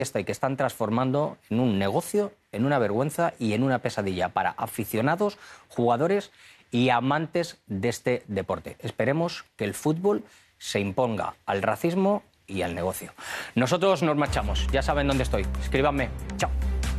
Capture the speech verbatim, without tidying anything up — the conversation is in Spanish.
y que están transformando en un negocio, en una vergüenza y en una pesadilla para aficionados, jugadores y amantes de este deporte. Esperemos que el fútbol se imponga al racismo y al negocio. Nosotros nos marchamos, ya saben dónde estoy. Escríbanme. Chao.